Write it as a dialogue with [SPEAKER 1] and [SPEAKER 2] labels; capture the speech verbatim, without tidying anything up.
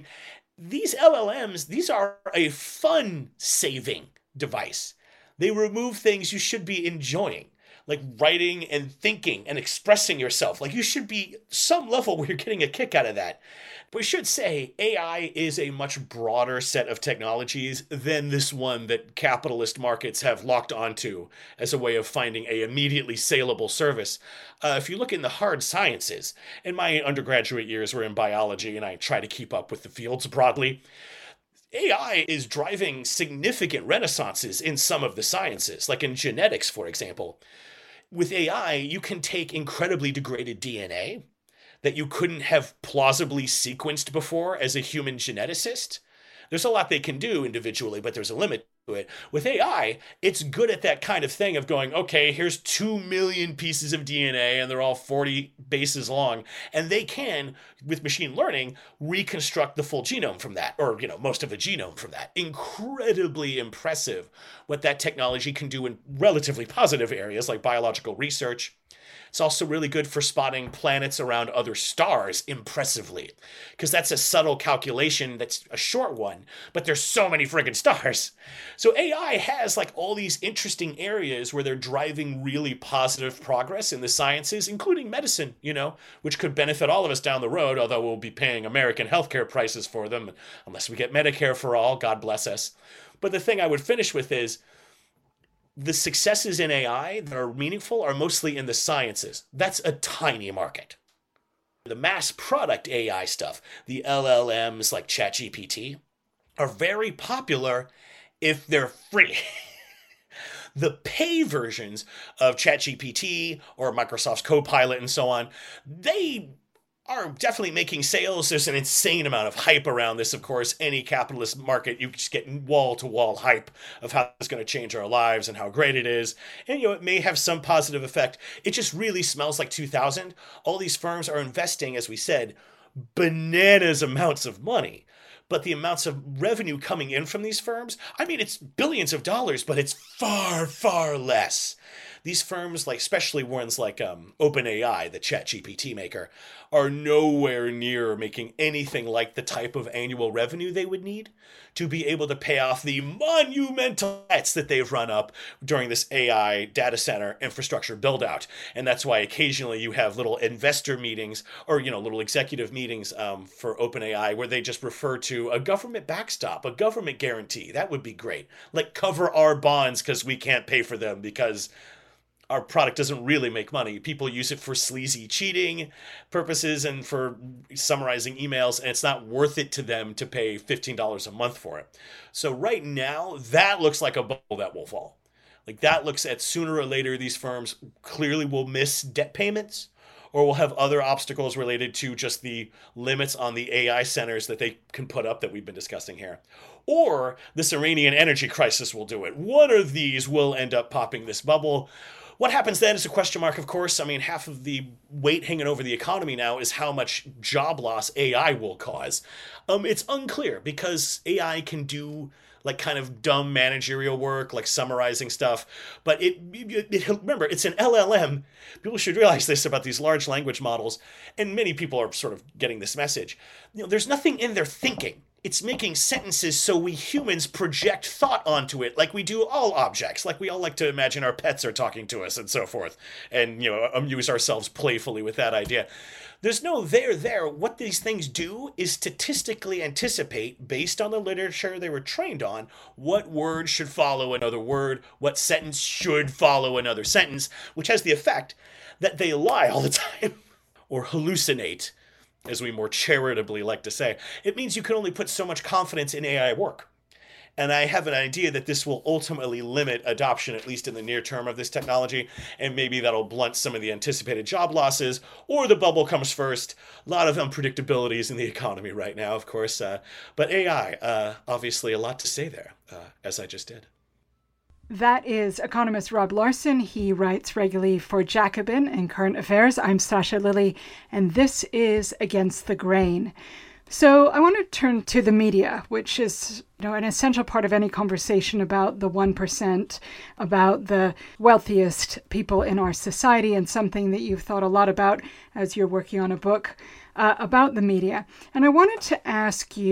[SPEAKER 1] mean, these L L Ms, these are a fun-saving device. They remove things you should be enjoying, like writing and thinking and expressing yourself. Like, you should be some level where you're getting a kick out of that. But we should say A I is a much broader set of technologies than this one that capitalist markets have locked onto as a way of finding a immediately saleable service. Uh, if you look in the hard sciences, and my undergraduate years were in biology, and I try to keep up with the fields broadly, A I is driving significant renaissances in some of the sciences, like in genetics, for example. With A I, you can take incredibly degraded D N A that you couldn't have plausibly sequenced before as a human geneticist. There's a lot they can do individually, but there's a limit to it. With A I, it's good at that kind of thing of going, okay, here's two million pieces of D N A and they're all forty bases long. And they can, with machine learning, reconstruct the full genome from that, or, you know, most of a genome from that. Incredibly impressive what that technology can do in relatively positive areas like biological research. It's also really good for spotting planets around other stars impressively, because that's a subtle calculation that's a short one, but there's so many friggin' stars. So A I has like all these interesting areas where they're driving really positive progress in the sciences, including medicine, you know, which could benefit all of us down the road, although we'll be paying American healthcare prices for them, unless we get Medicare for all, God bless us. But the thing I would finish with is, the successes in A I that are meaningful are mostly in the sciences. That's a tiny market. The mass product A I stuff, the L L Ms like ChatGPT, are very popular if they're free. The pay versions of ChatGPT or Microsoft's Copilot and so on, they are definitely making sales. There's an insane amount of hype around this, of course. Any capitalist market, you just get wall-to-wall hype of how it's going to change our lives and how great it is. And, you know, it may have some positive effect. It just really smells like two thousand. All these firms are investing, as we said, bananas amounts of money. But the amounts of revenue coming in from these firms, I mean, it's billions of dollars, but it's far, far less. These firms, like especially ones like um, OpenAI, the ChatGPT maker, are nowhere near making anything like the type of annual revenue they would need to be able to pay off the monumental debts that they've run up during this A I data center infrastructure build out. And that's why occasionally you have little investor meetings or, you know, little executive meetings um, for OpenAI where they just refer to a government backstop, a government guarantee. That would be great. Like, cover our bonds because we can't pay for them because our product doesn't really make money. People use it for sleazy cheating purposes and for summarizing emails, and it's not worth it to them to pay fifteen dollars a month for it. So right now, that looks like a bubble that will fall. Like, that looks at sooner or later, these firms clearly will miss debt payments or will have other obstacles related to just the limits on the A I centers that they can put up that we've been discussing here. Or this Iranian energy crisis will do it. One of these will end up popping this bubble. What happens then is a question mark, of course. I mean, half of the weight hanging over the economy now is how much job loss A I will cause. Um, it's unclear because A I can do like kind of dumb managerial work, like summarizing stuff. But it, it, it remember, it's an L L M. People should realize this about these large language models, and many people are sort of getting this message. You know, there's nothing in their thinking. It's making sentences so we humans project thought onto it, like we do all objects, like we all like to imagine our pets are talking to us and so forth, and, you know, amuse ourselves playfully with that idea. There's no there there. What these things do is statistically anticipate, based on the literature they were trained on, what word should follow another word, what sentence should follow another sentence, which has the effect that they lie all the time or hallucinate, as we more charitably like to say. It means you can only put so much confidence in A I work. And I have an idea that this will ultimately limit adoption, at least in the near term, of this technology, and maybe that'll blunt some of the anticipated job losses, or the bubble comes first. A lot of unpredictabilities in the economy right now, of course. Uh, but A I, uh, obviously a lot to say there, uh, as I just did.
[SPEAKER 2] That is economist Rob Larson. He writes regularly for Jacobin and Current Affairs. I'm Sasha Lilley, and this is Against the Grain. So I want to turn to the media, which is, you know, an essential part of any conversation about the one percent, about the wealthiest people in our society, and something that you've thought a lot about as you're working on a book uh, about the media. And I wanted to ask you,